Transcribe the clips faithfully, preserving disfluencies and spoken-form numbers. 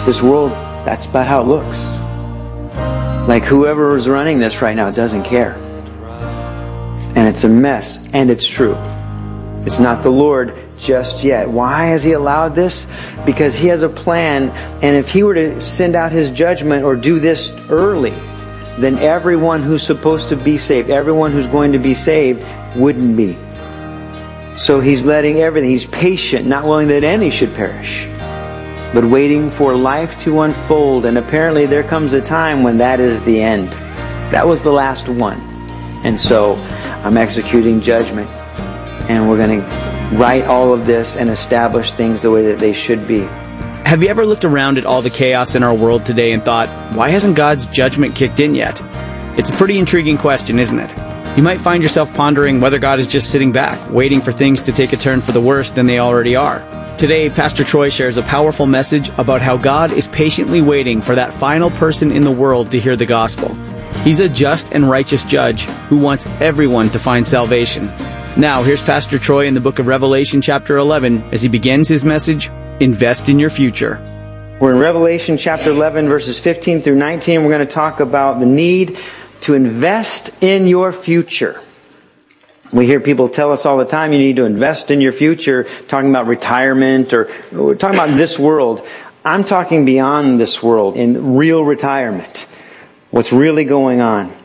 This world, that's about how it looks. Like whoever is running this right now doesn't care. And it's a mess. And it's true. It's not the Lord just yet. Why has He allowed this? Because He has a plan. And if He were to send out His judgment or do this early, then everyone who's supposed to be saved, everyone who's going to be saved, wouldn't be. So He's letting everything. He's patient, not willing that any should perish, but waiting for life to unfold. And apparently there comes a time when that is the end. That was the last one. And so I'm executing judgment. And we're going to right all of this and establish things the way that they should be. Have you ever looked around at all the chaos in our world today and thought, why hasn't God's judgment kicked in yet? It's a pretty intriguing question, isn't it? You might find yourself pondering whether God is just sitting back, waiting for things to take a turn for the worse than they already are. Today, Pastor Troy shares a powerful message about how God is patiently waiting for that final person in the world to hear the gospel. He's a just and righteous judge who wants everyone to find salvation. Now, here's Pastor Troy in the book of Revelation chapter eleven as he begins his message, Invest in Your Future. We're in Revelation chapter eleven, verses fifteen through nineteen. We're going to talk about the need to invest in your future. We hear people tell us all the time, you need to invest in your future, talking about retirement, or we're talking about this world. I'm talking beyond this world, in real retirement. What's really going on.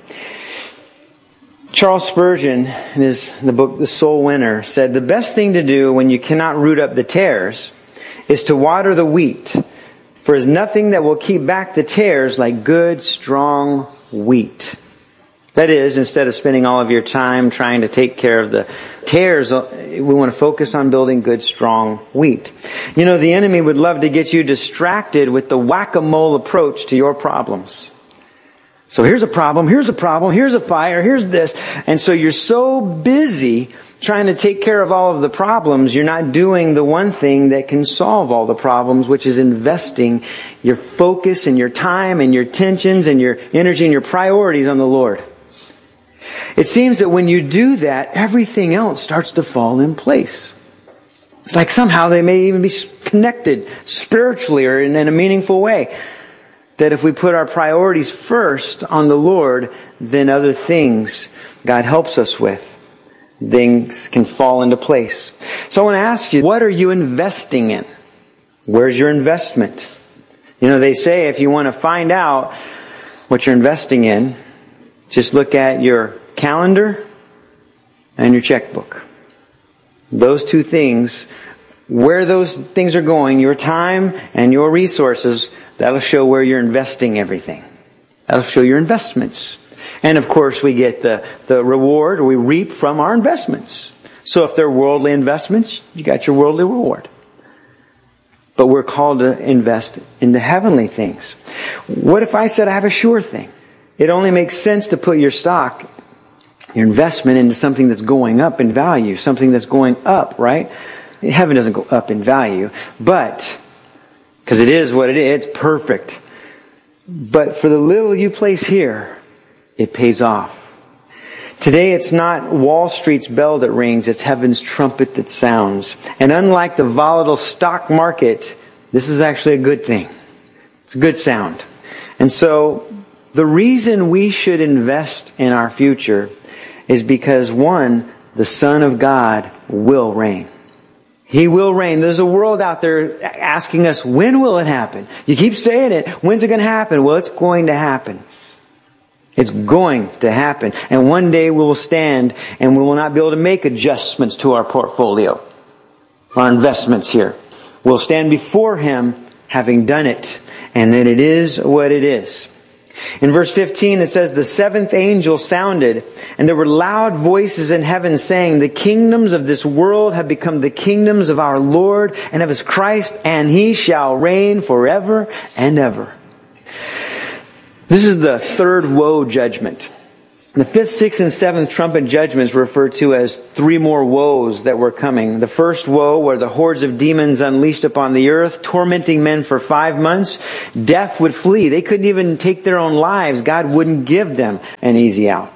Charles Spurgeon, in his the book The Soul Winner, said, the best thing to do when you cannot root up the tares is to water the wheat. For there's nothing that will keep back the tares like good, strong wheat. That is, instead of spending all of your time trying to take care of the tares, we want to focus on building good, strong wheat. You know, the enemy would love to get you distracted with the whack-a-mole approach to your problems. So here's a problem, here's a problem, here's a fire, here's this. And so you're so busy trying to take care of all of the problems, you're not doing the one thing that can solve all the problems, which is investing your focus and your time and your attentions and your energy and your priorities on the Lord. It seems that when you do that, everything else starts to fall in place. It's like somehow they may even be connected spiritually or in, in a meaningful way. That if we put our priorities first on the Lord, then other things God helps us with, things can fall into place. So I want to ask you, what are you investing in? Where's your investment? You know, they say if you want to find out what you're investing in, just look at your calendar and your checkbook. Those two things, where those things are going, your time and your resources, that'll show where you're investing everything. That'll show your investments. And of course we get the, the reward, or we reap from our investments. So if they're worldly investments, you got your worldly reward. But we're called to invest into heavenly things. What if I said I have a sure thing? It only makes sense to put your stock, your investment, into something that's going up in value, something that's going up, right? Heaven doesn't go up in value, but, because it is what it is, it's perfect. But for the little you place here, it pays off. Today it's not Wall Street's bell that rings, it's heaven's trumpet that sounds. And unlike the volatile stock market, this is actually a good thing. It's a good sound. And so, the reason we should invest in our future is because, one, the Son of God will reign. He will reign. There's a world out there asking us, when will it happen? You keep saying it. When's it going to happen? Well, it's going to happen. It's going to happen. And one day we will stand and we will not be able to make adjustments to our portfolio, our investments here. We'll stand before Him having done it. And then it is what it is. In verse fifteen it says, the seventh angel sounded, and there were loud voices in heaven saying, the kingdoms of this world have become the kingdoms of our Lord and of His Christ, and He shall reign forever and ever. This is the third woe judgment. The fifth, sixth, and seventh trumpet judgments referred to as three more woes that were coming. The first woe were the hordes of demons unleashed upon the earth, tormenting men for five months. Death would flee. They couldn't even take their own lives. God wouldn't give them an easy out.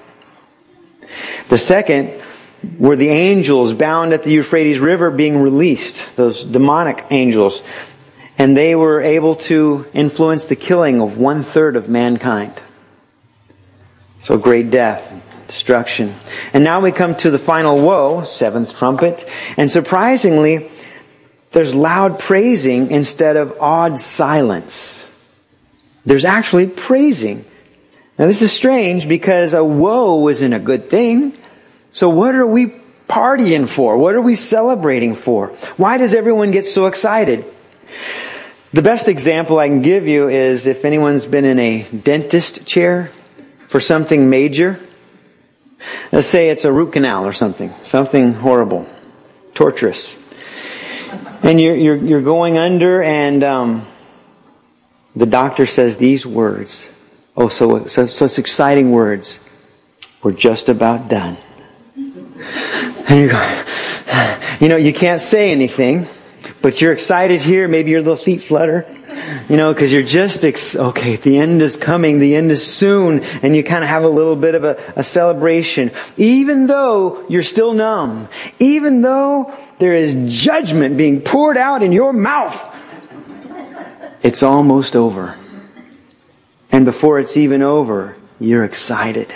The second were the angels bound at the Euphrates River being released, those demonic angels. And they were able to influence the killing of one third of mankind. So great death, destruction. And now we come to the final woe, seventh trumpet. And surprisingly, there's loud praising instead of awed silence. There's actually praising. Now this is strange because a woe isn't a good thing. So what are we partying for? What are we celebrating for? Why does everyone get so excited? The best example I can give you is if anyone's been in a dentist chair for something major. Let's say it's a root canal or something. Something horrible. Torturous. And you're, you're, you're going under and um, the doctor says these words. Oh, so, so such exciting words. We're just about done. And you go, you know, you can't say anything, but you're excited here. Maybe your little feet flutter, you know, because you're just, ex- okay, the end is coming. The end is soon. And you kind of have a little bit of a, a celebration. Even though you're still numb. Even though there is judgment being poured out in your mouth. It's almost over. And before it's even over, you're excited.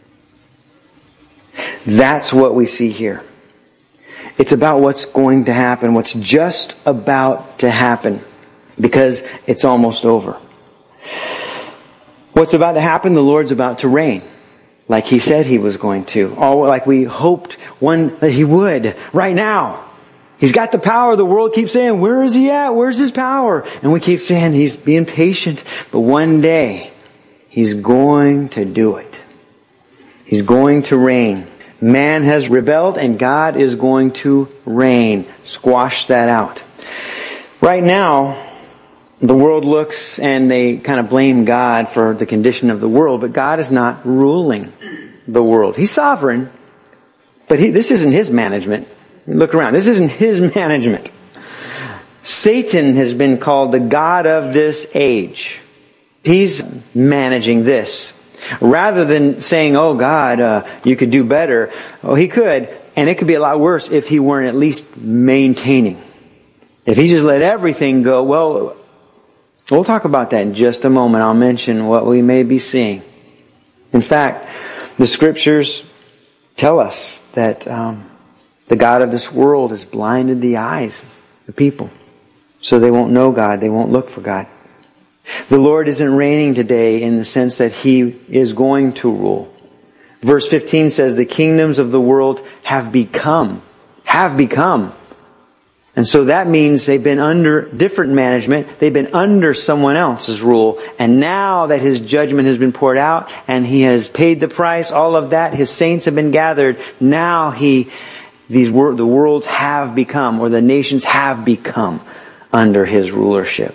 That's what we see here. It's about what's going to happen, what's just about to happen, because it's almost over. What's about to happen? The Lord's about to reign, like He said He was going to, or like we hoped one that He would right now. He's got the power. The world keeps saying, where is He at? Where's His power? And we keep saying He's being patient, but one day He's going to do it. He's going to reign. Man has rebelled and God is going to reign. Squash that out. Right now, the world looks and they kind of blame God for the condition of the world, but God is not ruling the world. He's sovereign, but he, this isn't His management. Look around. This isn't His management. Satan has been called the God of this age. He's managing this. Rather than saying, oh God, uh, you could do better. Oh, He could. And it could be a lot worse if He weren't at least maintaining. If He just let everything go, well, we'll talk about that in just a moment. I'll mention what we may be seeing. In fact, the Scriptures tell us that um, the God of this world has blinded the eyes of people. So they won't know God. They won't look for God. The Lord isn't reigning today in the sense that He is going to rule. Verse fifteen says, the kingdoms of the world have become. Have become. And so that means they've been under different management. They've been under someone else's rule. And now that His judgment has been poured out and He has paid the price, all of that, His saints have been gathered. Now He, these wor- the worlds have become, or the nations have become under His rulership.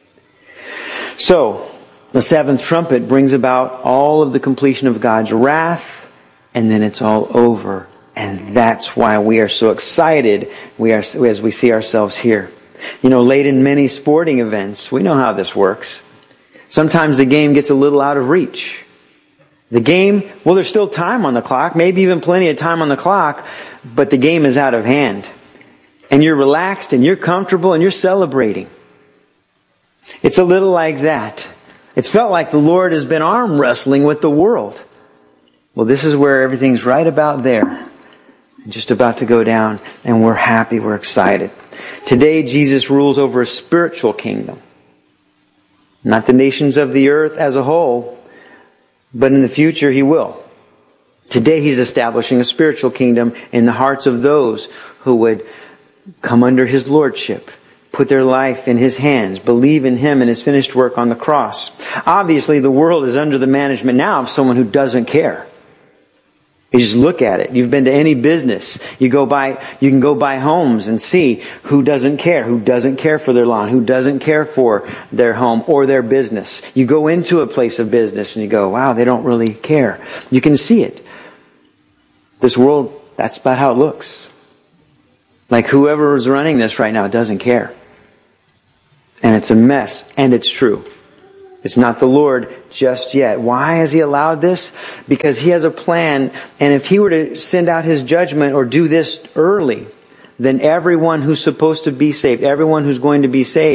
So, the seventh trumpet brings about all of the completion of God's wrath, and then it's all over. And that's why we are so excited we are, as we see ourselves here. You know, late in many sporting events, we know how this works. Sometimes the game gets a little out of reach. The game, well, there's still time on the clock, maybe even plenty of time on the clock, but the game is out of hand. And you're relaxed and you're comfortable and you're celebrating. It's a little like that. It's felt like the Lord has been arm wrestling with the world. Well, this is where everything's right about there. Just about to go down, and we're happy, we're excited. Today, Jesus rules over a spiritual kingdom. Not the nations of the earth as a whole, but in the future He will. Today He's establishing a spiritual kingdom in the hearts of those who would come under His lordship. Put their life in His hands. Believe in Him and His finished work on the cross. Obviously, the world is under the management now of someone who doesn't care. You just look at it. You've been to any business. You go buy, you can go buy homes and see who doesn't care, who doesn't care for their lawn, who doesn't care for their home or their business. You go into a place of business and you go, wow, they don't really care. You can see it. This world, that's about how it looks. Like whoever is running this right now doesn't care. And it's a mess. And it's true. It's not the Lord just yet. Why has He allowed this? Because He has a plan. And if He were to send out His judgment or do this early, then everyone who's supposed to be saved, everyone who's going to be saved,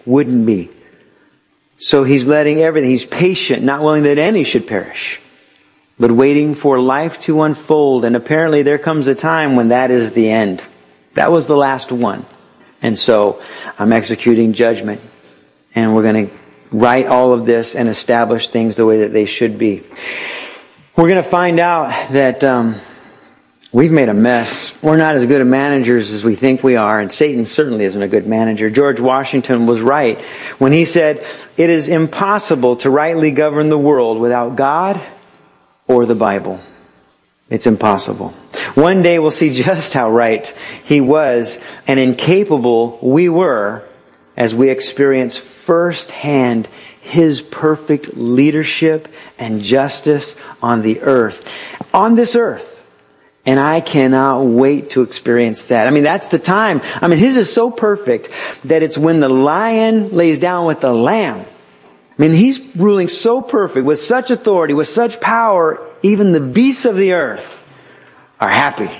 wouldn't be. So he's letting everything, he's patient, not willing that any should perish, but waiting for life to unfold. And apparently there comes a time when that is the end. That was the last one. And so I'm executing judgment. And we're going to write all of this and establish things the way that they should be. We're going to find out that um, we've made a mess. We're not as good of managers as we think we are, and Satan certainly isn't a good manager. George Washington was right when he said, "It is impossible to rightly govern the world without God or the Bible." It's impossible. One day we'll see just how right he was and incapable we were as we experience firsthand His perfect leadership and justice on the earth. On this earth. And I cannot wait to experience that. I mean, that's the time. I mean, His is so perfect that it's when the lion lays down with the lamb. I mean, He's ruling so perfect, with such authority, with such power, even the beasts of the earth are happy.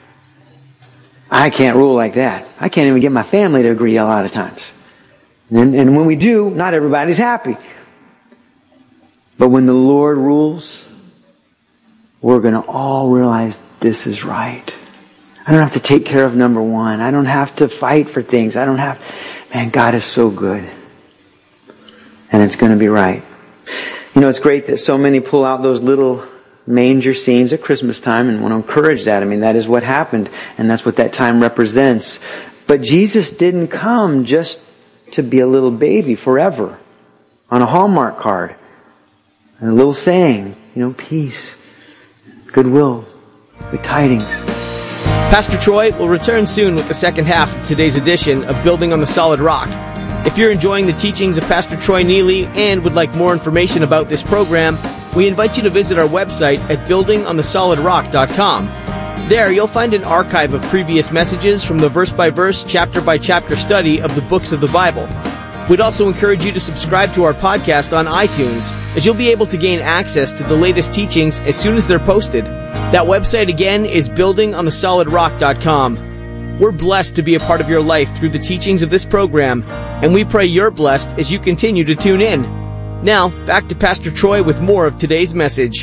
I can't rule like that. I can't even get my family to agree a lot of times. And, and when we do, not everybody's happy. But when the Lord rules, we're going to all realize this is right. I don't have to take care of number one. I don't have to fight for things. I don't have... Man, God is so good. And it's going to be right. You know, it's great that so many pull out those little manger scenes at Christmas time and want to encourage that. I mean, that is what happened. And that's what that time represents. But Jesus didn't come just to be a little baby forever on a Hallmark card. And a little saying, you know, peace, goodwill, good tidings. Pastor Troy will return soon with the second half of today's edition of Building on the Solid Rock. If you're enjoying the teachings of Pastor Troy Neely and would like more information about this program, we invite you to visit our website at building on the solid rock dot com. There, you'll find an archive of previous messages from the verse-by-verse, chapter-by-chapter study of the books of the Bible. We'd also encourage you to subscribe to our podcast on iTunes, as you'll be able to gain access to the latest teachings as soon as they're posted. That website again is building on the solid rock dot com. We're blessed to be a part of your life through the teachings of this program, and we pray you're blessed as you continue to tune in. Now, back to Pastor Troy with more of today's message.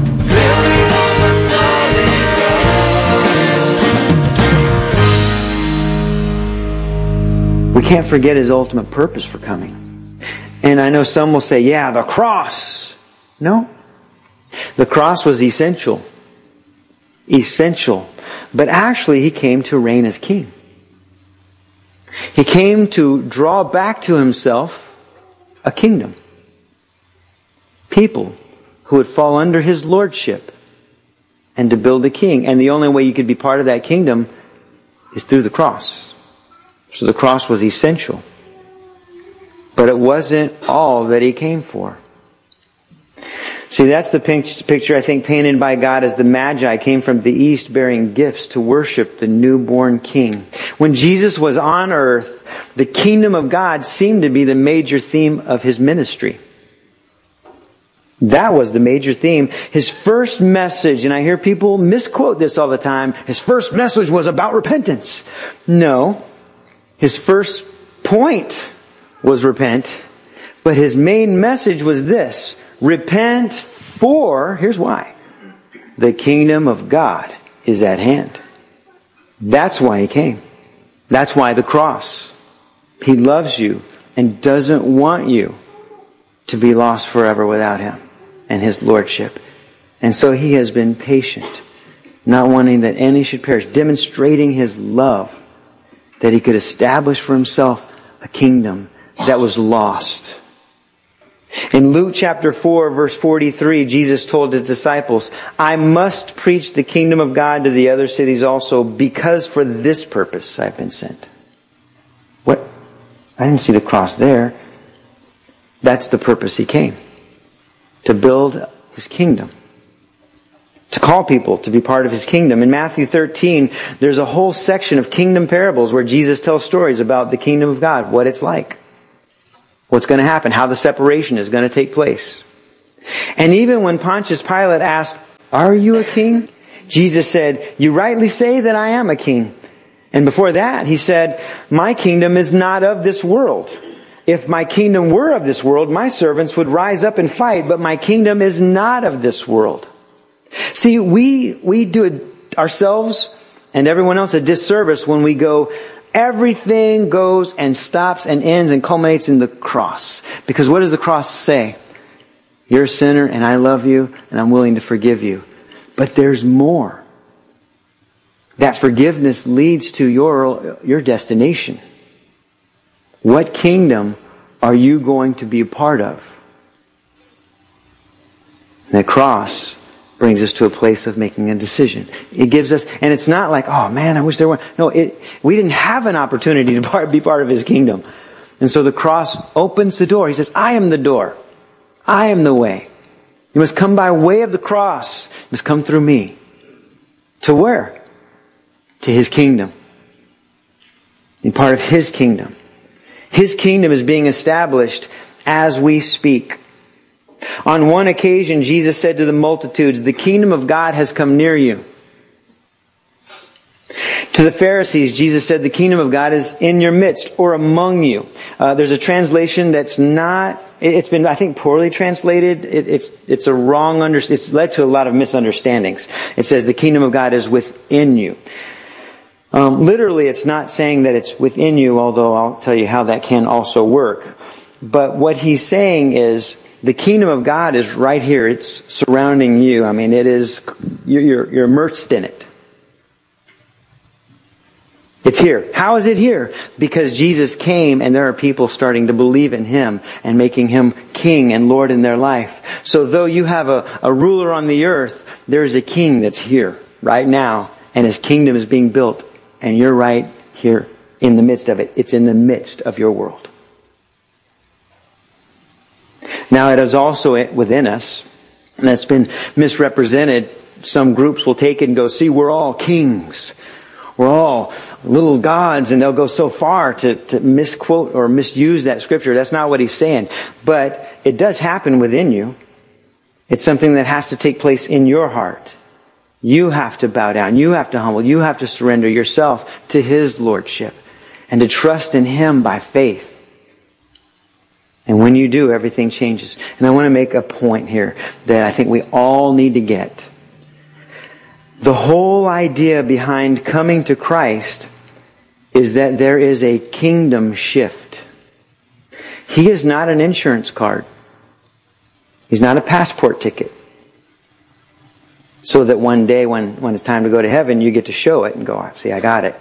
We can't forget His ultimate purpose for coming. And I know some will say, yeah, the cross. No. The cross was essential. Essential. But actually, He came to reign as King. He came to draw back to Himself a kingdom. People who would fall under His lordship and to build a king. And the only way you could be part of that kingdom is through the cross. So the cross was essential. But it wasn't all that He came for. See, that's the picture, I think, painted by God as the Magi came from the east bearing gifts to worship the newborn King. When Jesus was on earth, the kingdom of God seemed to be the major theme of His ministry. That was the major theme. His first message, and I hear people misquote this all the time, His first message was about repentance. No. His first point was repent, but His main message was this: repent for, here's why, the kingdom of God is at hand. That's why He came. That's why the cross. He loves you and doesn't want you to be lost forever without Him and His lordship. And so He has been patient, not wanting that any should perish, demonstrating His love, that He could establish for Himself a kingdom that was lost. In Luke chapter four, verse forty-three, Jesus told His disciples, I must preach the kingdom of God to the other cities also, because for this purpose I've been sent. What? I didn't see the cross there. That's the purpose He came. To build His kingdom. To call people to be part of His kingdom. In Matthew thirteen, there's a whole section of kingdom parables where Jesus tells stories about the kingdom of God, what it's like, what's going to happen, how the separation is going to take place. And even when Pontius Pilate asked, are you a king? Jesus said, you rightly say that I am a king. And before that, He said, my kingdom is not of this world. if my kingdom were of this world, my servants would rise up and fight, but my kingdom is not of this world. See, we, we do it ourselves and everyone else a disservice when we go, everything goes and stops and ends and culminates in the cross. Because what does the cross say? You're a sinner and I love you and I'm willing to forgive you. But there's more. That forgiveness leads to your, your destination. What kingdom are you going to be a part of? The cross brings us to a place of making a decision. It gives us, and it's not like, oh man, I wish there were. No, it, we didn't have an opportunity to part, be part of His kingdom. And so the cross opens the door. He says, I am the door. I am the way. You must come by way of the cross. You must come through me. To where? To His kingdom. Be part of His kingdom. His kingdom is being established as we speak. On one occasion, Jesus said to the multitudes, the kingdom of God has come near you. To the Pharisees, Jesus said, the kingdom of God is in your midst or among you. Uh, there's a translation that's not, it's been, I think, poorly translated. It, it's, it's a wrong under, it's led to a lot of misunderstandings. It says the kingdom of God is within you. Um, literally, it's not saying that it's within you, although I'll tell you how that can also work. But what he's saying is, the kingdom of God is right here. It's surrounding you. I mean, it is, you're, you're immersed in it. It's here. How is it here? Because Jesus came and there are people starting to believe in Him and making Him King and Lord in their life. So though you have a, a ruler on the earth, there's a king that's here right now and His kingdom is being built and you're right here in the midst of it. It's in the midst of your world. Now it is also within us, and that's been misrepresented. Some groups will take it and go, see, we're all kings. We're all little gods, and they'll go so far to, to misquote or misuse that scripture. That's not what he's saying. But it does happen within you. It's something that has to take place in your heart. You have to bow down. You have to humble. You have to surrender yourself to His lordship and to trust in Him by faith. And when you do, everything changes. And I want to make a point here that I think we all need to get. The whole idea behind coming to Christ is that there is a kingdom shift. He is not an insurance card. He's not a passport ticket. So that one day when, when it's time to go to heaven, you get to show it and go, see, I got it.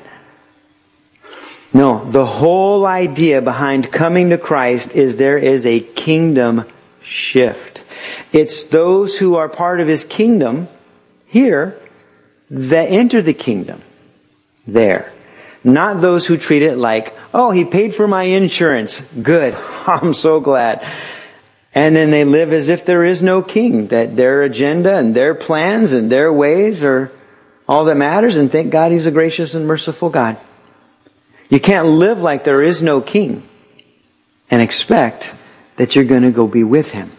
No, the whole idea behind coming to Christ is there is a kingdom shift. It's those who are part of His kingdom here that enter the kingdom there. Not those who treat it like, oh, He paid for my insurance. Good. I'm so glad. And then they live as if there is no king, that their agenda and their plans and their ways are all that matters, and thank God He's a gracious and merciful God. You can't live like there is no king and expect that you're going to go be with Him.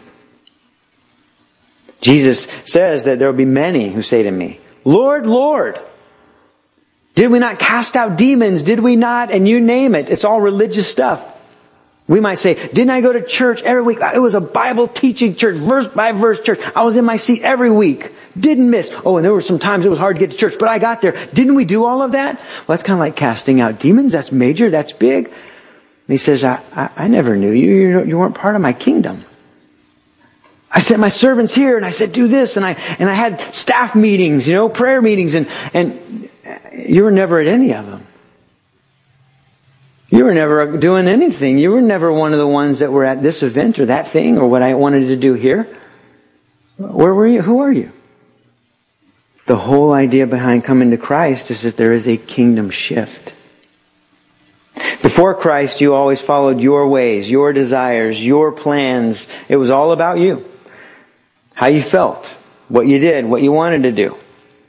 Jesus says that there will be many who say to me, Lord, Lord, did we not cast out demons? Did we not? And you name it. It's all religious stuff. We might say, didn't I go to church every week? It was a Bible teaching church, verse by verse church. I was in my seat every week. Didn't miss. Oh, and there were some times it was hard to get to church, but I got there. Didn't we do all of that? Well, that's kind of like casting out demons. That's major. That's big. And He says, I, I, I never knew you. you. You weren't part of my kingdom. I sent my servants here and I said, do this. And I, and I had staff meetings, you know, prayer meetings, and, and you were never at any of them. You were never doing anything. You were never one of the ones that were at this event or that thing or what I wanted to do here. Where were you? Who are you? The whole idea behind coming to Christ is that there is a kingdom shift. Before Christ, you always followed your ways, your desires, your plans. It was all about you. How you felt, what you did, what you wanted to do.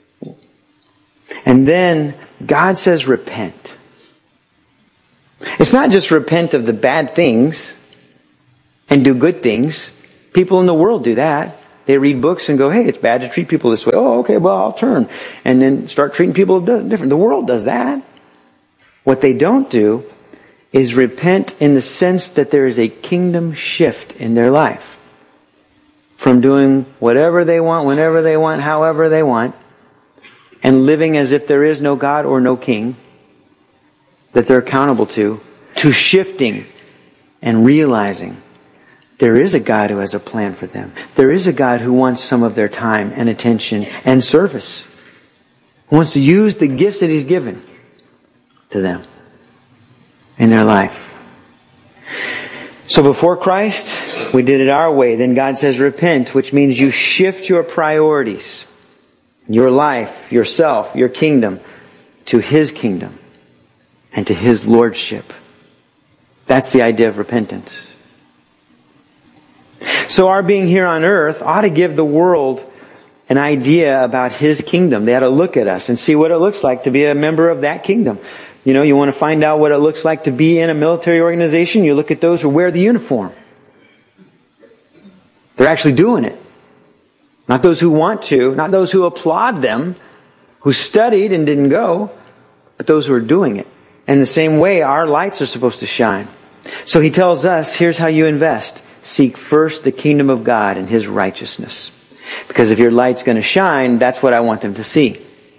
And then God says repent. It's not just repent of the bad things and do good things. People in the world do that. They read books and go, hey, it's bad to treat people this way. Oh, okay, well, I'll turn. And then start treating people different. The world does that. What they don't do is repent in the sense that there is a kingdom shift in their life. From doing whatever they want, whenever they want, however they want, and living as if there is no God or no king that they're accountable to, to shifting and realizing there is a God who has a plan for them. There is a God who wants some of their time and attention and service. Who wants to use the gifts that He's given to them in their life. So before Christ, we did it our way. Then God says repent, which means you shift your priorities, your life, yourself, your kingdom, to His kingdom and to His lordship. That's the idea of repentance. So our being here on earth ought to give the world an idea about His kingdom. They ought to look at us and see what it looks like to be a member of that kingdom. You know, you want to find out what it looks like to be in a military organization, you look at those who wear the uniform. They're actually doing it. Not those who want to, not those who applaud them, who studied and didn't go, but those who are doing it. And the same way, our lights are supposed to shine. So He tells us, here's how you invest. Seek first the kingdom of God and His righteousness. Because if your light's going to shine, that's what I want them to see.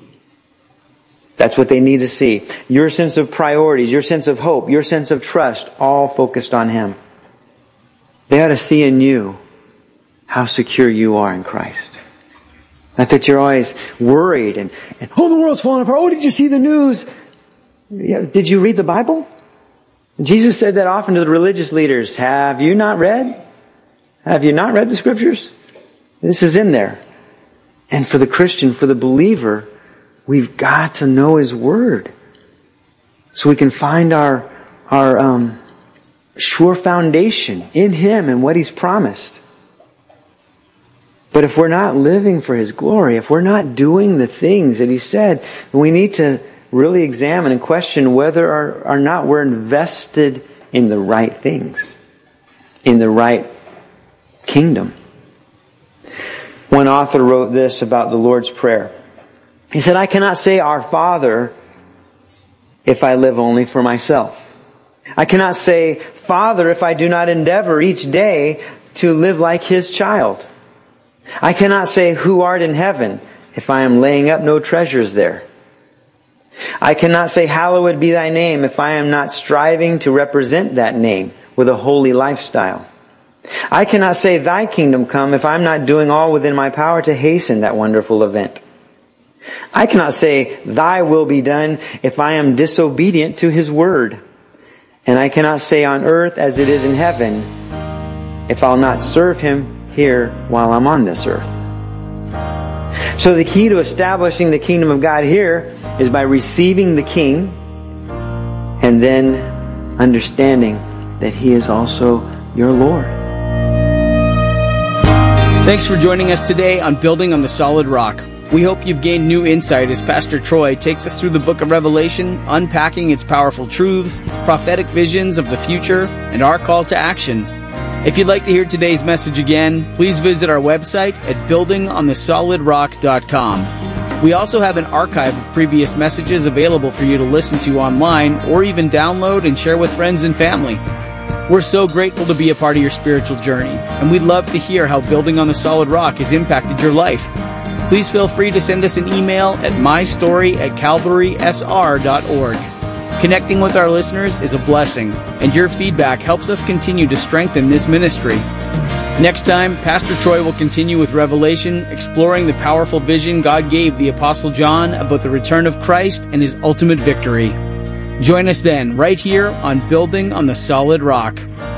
That's what they need to see. Your sense of priorities, your sense of hope, your sense of trust, all focused on Him. They ought to see in you how secure you are in Christ. Not that you're always worried and, and oh, the world's falling apart. Oh, did you see the news? Yeah, did you read the Bible? Jesus said that often to the religious leaders. Have you not read? Have you not read the Scriptures? This is in there. And for the Christian, for the believer, we've got to know His Word. So we can find our, our um, sure foundation in Him and what He's promised. But if we're not living for His glory, if we're not doing the things that He said, we need to really examine and question whether or, or not we're invested in the right things, in the right kingdom. One author wrote this about the Lord's Prayer. He said, I cannot say our Father if I live only for myself. I cannot say Father if I do not endeavor each day to live like His child. I cannot say who art in heaven if I am laying up no treasures there. I cannot say hallowed be thy name if I am not striving to represent that name with a holy lifestyle. I cannot say thy kingdom come if I'm not doing all within my power to hasten that wonderful event. I cannot say thy will be done if I am disobedient to His word. And I cannot say on earth as it is in heaven if I'll not serve Him here while I'm on this earth. So the key to establishing the kingdom of God here is by receiving the King and then understanding that He is also your Lord. Thanks for joining us today on Building on the Solid Rock. We hope you've gained new insight as Pastor Troy takes us through the book of Revelation, unpacking its powerful truths, prophetic visions of the future, and our call to action. If you'd like to hear today's message again, please visit our website at building on the solid rock dot com. We also have an archive of previous messages available for you to listen to online or even download and share with friends and family. We're so grateful to be a part of your spiritual journey, and we'd love to hear how Building on the Solid Rock has impacted your life. Please feel free to send us an email at my story at calvary s r dot org. Connecting with our listeners is a blessing, and your feedback helps us continue to strengthen this ministry. Next time, Pastor Troy will continue with Revelation, exploring the powerful vision God gave the Apostle John about the return of Christ and His ultimate victory. Join us then, right here on Building on the Solid Rock.